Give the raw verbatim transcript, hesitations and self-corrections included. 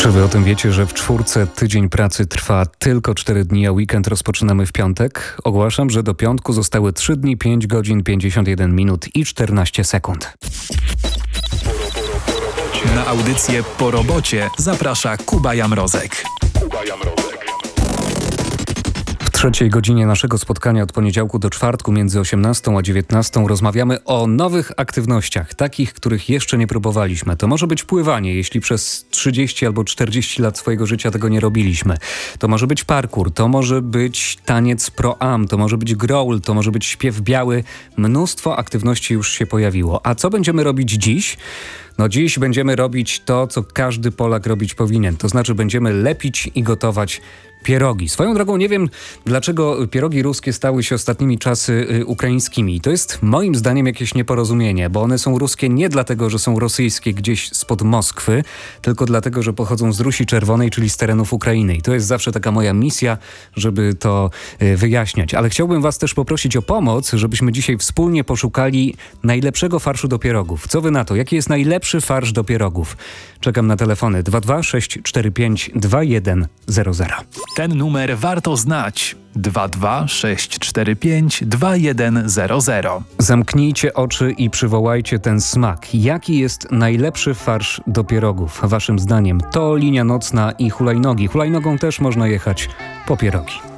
Czy wy o tym wiecie, że w czwórce tydzień pracy trwa tylko cztery dni, a weekend rozpoczynamy w piątek? Ogłaszam, że do piątku zostały trzy dni, pięć godzin, pięćdziesiąt jeden minut i czternaście sekund. Na audycję Po robocie zaprasza Kuba Jamrozek. W trzeciej godzinie naszego spotkania od poniedziałku do czwartku między osiemnastą a dziewiętnastą rozmawiamy o nowych aktywnościach, takich, których jeszcze nie próbowaliśmy. To może być pływanie, jeśli przez trzydzieści albo czterdzieści lat swojego życia tego nie robiliśmy. To może być parkour, to może być taniec pro-am, to może być growl, to może być śpiew biały. Mnóstwo aktywności już się pojawiło. A co będziemy robić dziś? No dziś będziemy robić to, co każdy Polak robić powinien. To znaczy będziemy lepić i gotować pierogi. Swoją drogą nie wiem, dlaczego pierogi ruskie stały się ostatnimi czasy y, ukraińskimi. To jest moim zdaniem jakieś nieporozumienie, bo one są ruskie nie dlatego, że są rosyjskie gdzieś spod Moskwy, tylko dlatego, że pochodzą z Rusi Czerwonej, czyli z terenów Ukrainy. I to jest zawsze taka moja misja, żeby to y, wyjaśniać. Ale chciałbym was też poprosić o pomoc, żebyśmy dzisiaj wspólnie poszukali najlepszego farszu do pierogów. Co wy na to? Jaki jest najlepszy farsz do pierogów? Czekam na telefony dwa dwa sześć cztery pięć dwa jeden zero zero. Ten numer warto znać. dwa dwa sześć cztery pięć dwa jeden zero zero. Zamknijcie oczy i przywołajcie ten smak. Jaki jest najlepszy farsz do pierogów? Waszym zdaniem to linia nocna i hulajnogi. Hulajnogą też można jechać po pierogi.